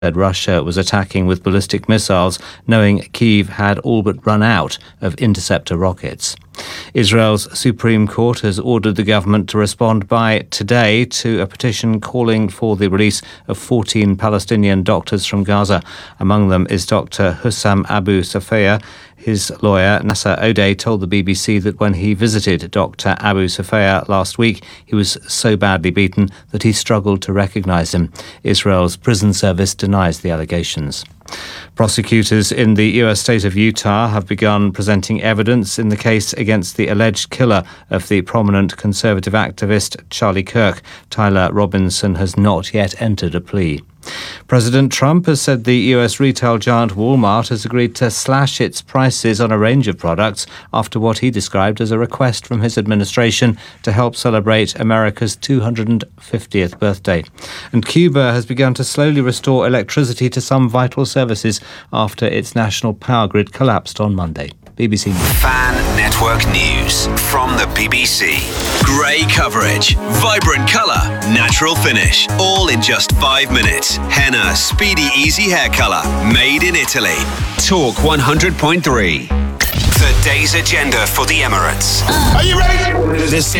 said Russia was attacking with ballistic missiles, knowing Kyiv had all but run out of interceptor rockets. Israel's Supreme Court has ordered the government to respond by today to a petition calling for the release of 14 Palestinian doctors from Gaza. Among them is Dr. Hussam Abu Safia. His lawyer, Nasser Odeh, told the BBC that when he visited Dr. Abu Safia last week, he was so badly beaten that he struggled to recognise him. Israel's prison service denies the allegations. Prosecutors in the US state of Utah have begun presenting evidence in the case against the alleged killer of the prominent conservative activist Charlie Kirk. Tyler Robinson has not yet entered a plea. President Trump has said the US retail giant Walmart has agreed to slash its prices on a range of products after what he described as a request from his administration to help celebrate America's 250th birthday. And Cuba has begun to slowly restore electricity to some vital services after its national power grid collapsed on Monday. BBC News. Fan Network News from the BBC. Grey coverage, vibrant colour, natural finish, all in just 5 minutes. Henna Speedy Easy Hair Colour, made in Italy. Talk 100.3. The day's agenda for the Emirates. Are you ready? This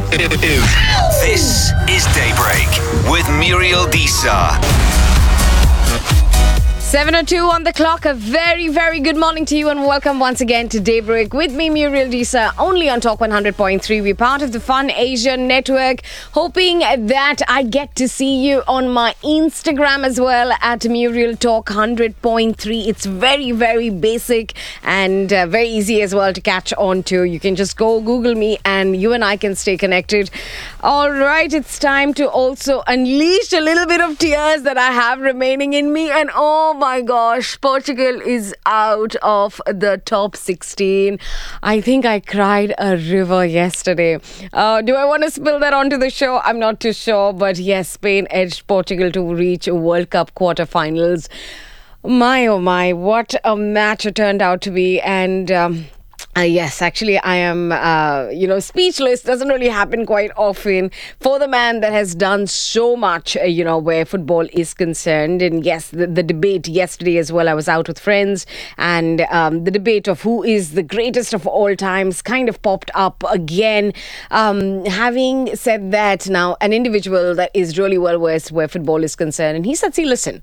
is Daybreak with Muriel Disa. 7:02 on the clock. A very, very good morning to you and welcome once again to Daybreak with me, Muriel Disa, only on Talk 100.3. We're part of the Fun Asia Network. Hoping that I get to see you on my Instagram as well at Muriel Talk 100.3. It's very, very basic and very easy as well to catch on to. You can just go Google me and you and I can stay connected. All right, it's time to also unleash a little bit of tears that I have remaining in me. And oh my gosh, Portugal is out of the top 16. I think I cried a river yesterday. Do I want to spill that onto the show? I'm not too sure. But yes, Spain edged Portugal to reach World Cup quarterfinals. My, oh my, what a match it turned out to be. And yes, actually, I am, speechless. Doesn't really happen quite often for the man that has done so much, where football is concerned. And yes, the debate yesterday as well, I was out with friends and the debate of who is the greatest of all times kind of popped up again. Having said that, now, an individual that is really well versed where football is concerned. And he said,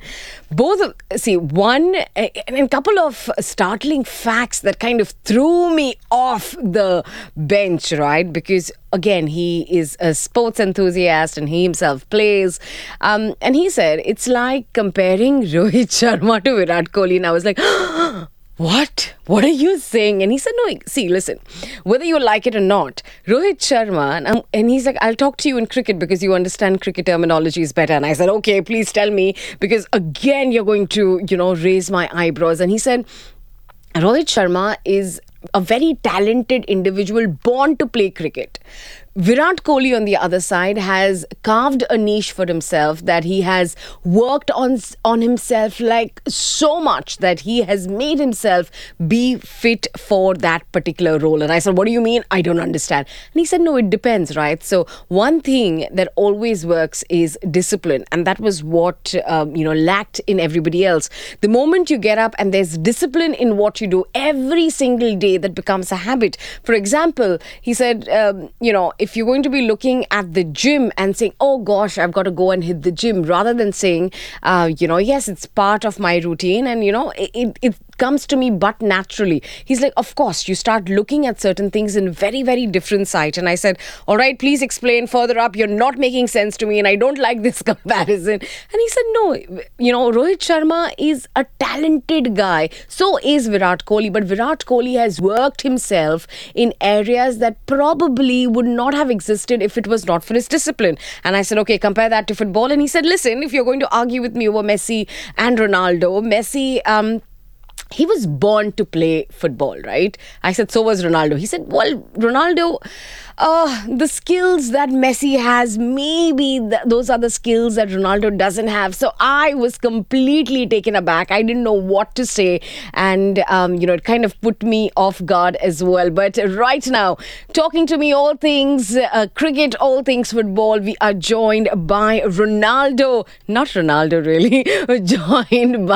one and a couple of startling facts that kind of threw me off the bench, right? Because again, he is a sports enthusiast and he himself plays. And he said, it's like comparing Rohit Sharma to Virat Kohli. And I was like, what? What are you saying? And he said, no, see, listen, whether you like it or not, Rohit Sharma, and he's like, I'll talk to you in cricket because you understand cricket terminologies better. And I said, okay, please tell me, because again, you're going to, raise my eyebrows. And he said, Rohit Sharma is a very talented individual born to play cricket. Virat Kohli, on the other side, has carved a niche for himself that he has worked on himself like so much that he has made himself be fit for that particular role. And I said, what do you mean? I don't understand. And he said, no, it depends, right? So one thing that always works is discipline. And that was what, lacked in everybody else. The moment you get up and there's discipline in what you do every single day, that becomes a habit. For example, he said, if you're going to be looking at the gym and saying, oh gosh, I've got to go and hit the gym, rather than saying, yes, it's part of my routine and, it comes to me but naturally. He's like, of course, you start looking at certain things in very, very different sight. And I said, all right, please explain further up. You're not making sense to me and I don't like this comparison. And he said, no, Rohit Sharma is a talented guy. So is Virat Kohli. But Virat Kohli has worked himself in areas that probably would not have existed if it was not for his discipline. And I said, okay, compare that to football. And he said, listen, if you're going to argue with me over Messi and Ronaldo, Messi he was born to play football, right? I said, so was Ronaldo. He said, well, Ronaldo, the skills that Messi has, maybe those are the skills that Ronaldo doesn't have. So I was completely taken aback. I didn't know what to say. And, it kind of put me off guard as well. But right now, talking to me all things cricket, all things football, we are joined by Ronaldo. Not Ronaldo, really. Joined by